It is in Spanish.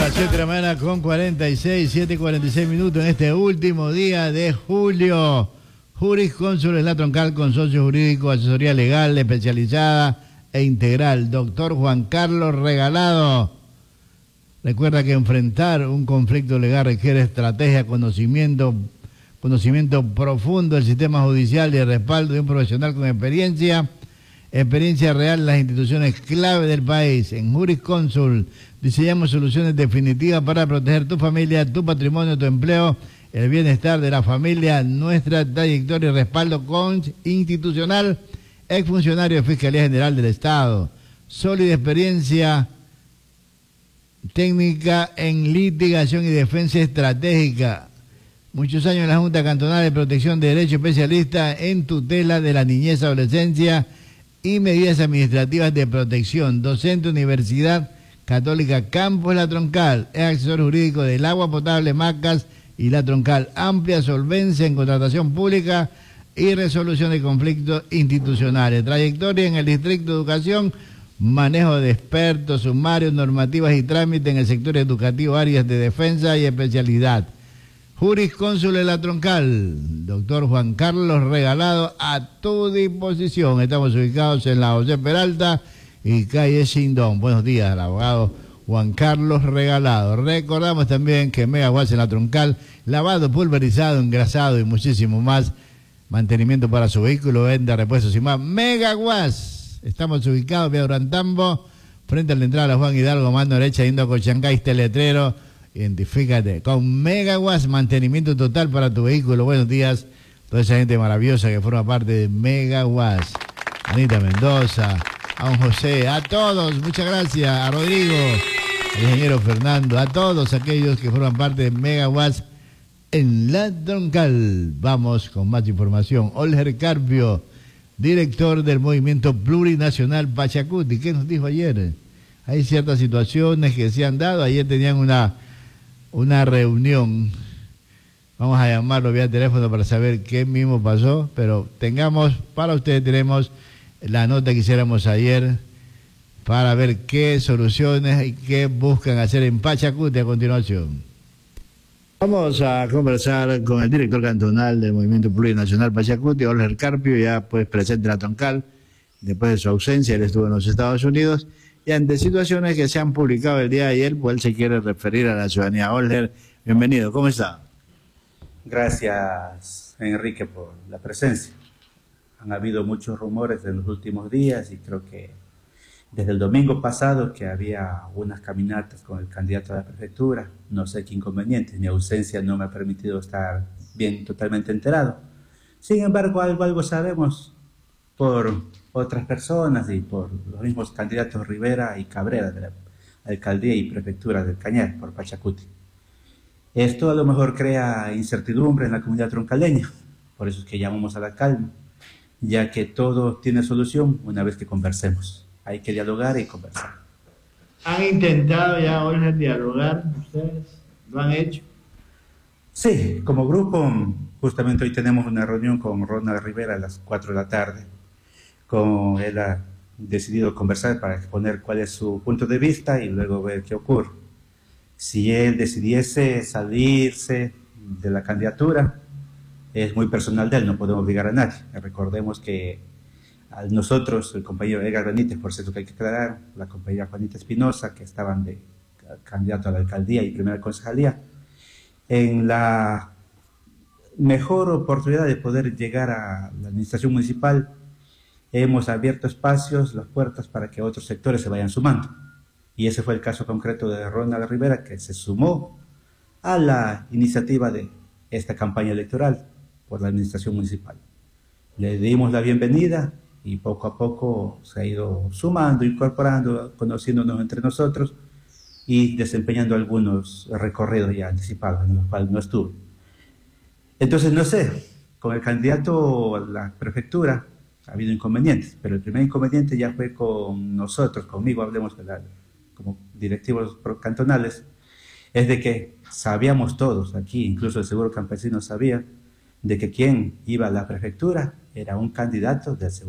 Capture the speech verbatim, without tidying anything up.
las siete de la mañana con cuarenta y seis, siete y cuarenta y seis minutos en este último día de julio. Juriscónsul es la Troncal, consorcio jurídico, asesoría legal especializada e integral. Doctor Juan Carlos Regalado. Recuerda que enfrentar un conflicto legal requiere estrategia, conocimiento, conocimiento profundo del sistema judicial y el respaldo de un profesional con experiencia, experiencia real en las instituciones clave del país. En Juriscónsul diseñamos soluciones definitivas para proteger tu familia, tu patrimonio, tu empleo, el bienestar de la familia, nuestra trayectoria y respaldo con institucional, exfuncionario de Fiscalía General del Estado, sólida experiencia técnica en litigación y defensa estratégica. Muchos años en la Junta Cantonal de Protección de Derecho, especialista en tutela de la niñez, adolescencia y medidas administrativas de protección. Docente, Universidad Católica Campus La Troncal. Es asesor jurídico del agua potable, Macas y La Troncal. Amplia solvencia en contratación pública y resolución de conflictos institucionales. Trayectoria en el Distrito de Educación, manejo de expertos, sumarios, normativas y trámites en el sector educativo, áreas de defensa y especialidad. Juriscónsul de La Troncal, doctor Juan Carlos Regalado, a tu disposición. Estamos ubicados en la José Peralta y calle Sindón. Buenos días al abogado Juan Carlos Regalado. Recordamos también que Megaguas en La Troncal, lavado, pulverizado, engrasado y muchísimo más. Mantenimiento para su vehículo, venta, repuestos y más. Megaguas. Estamos ubicados en Orantambo, frente a la entrada a Juan Hidalgo, mano derecha, yendo a Cochancay, este letrero. Identifícate con Megaguas, mantenimiento total para tu vehículo. Buenos días, toda esa gente maravillosa que forma parte de Megaguas. Anita Mendoza, a don José, a todos, muchas gracias, a Rodrigo, al ingeniero Fernando, a todos aquellos que forman parte de Megaguas en La Troncal. Vamos con más información. Olger Carpio, director del Movimiento Plurinacional Pachacuti. ¿Qué nos dijo ayer? Hay ciertas situaciones que se han dado. Ayer tenían una, una reunión. Vamos a llamarlo vía teléfono para saber qué mismo pasó. Pero tengamos, para ustedes tenemos la nota que hiciéramos ayer para ver qué soluciones y qué buscan hacer en Pachacuti a continuación. Vamos a conversar con el director cantonal del Movimiento Plurinacional Pachacuti, Olger Carpio, ya pues presente en La Troncal, después de su ausencia. Él estuvo en los Estados Unidos, y ante situaciones que se han publicado el día de ayer, pues él se quiere referir a la ciudadanía. Olger, bienvenido, ¿cómo está? Gracias, Enrique, por la presencia. Han habido muchos rumores en los últimos días y creo que desde el domingo pasado que había unas caminatas con el candidato a la prefectura, no sé qué inconveniente, mi ausencia no me ha permitido estar bien totalmente enterado. Sin embargo, algo, algo sabemos por otras personas y por los mismos candidatos Rivera y Cabrera de la alcaldía y prefectura del Cañar por Pachacuti. Esto a lo mejor crea incertidumbre en la comunidad troncaleña, por eso es que llamamos a la calma, ya que todo tiene solución una vez que conversemos. Hay que dialogar y conversar. ¿Han intentado ya, Olger, dialogar ustedes? ¿Lo han hecho? Sí, como grupo, justamente hoy tenemos una reunión con Ronald Rivera a las cuatro de la tarde. Con él ha decidido conversar para exponer cuál es su punto de vista y luego ver qué ocurre. Si él decidiese salirse de la candidatura, es muy personal de él, no podemos obligar a nadie. Recordemos que a nosotros, el compañero Edgar Benítez, por cierto que hay que aclarar, la compañera Juanita Espinosa, que estaban de candidato a la alcaldía y primera concejalía, en la mejor oportunidad de poder llegar a la administración municipal, hemos abierto espacios, las puertas para que otros sectores se vayan sumando. Y ese fue el caso concreto de Ronald Rivera, que se sumó a la iniciativa de esta campaña electoral por la administración municipal. Le dimos la bienvenida y poco a poco se ha ido sumando, incorporando, conociéndonos entre nosotros y desempeñando algunos recorridos ya anticipados en los cuales no estuve. Entonces, no sé, con el candidato a la prefectura ha habido inconvenientes, pero el primer inconveniente ya fue con nosotros, conmigo, hablemos de la, como directivos cantonales, es de que sabíamos todos aquí, incluso el Seguro Campesino sabía, de que quien iba a la prefectura era un candidato del Seguro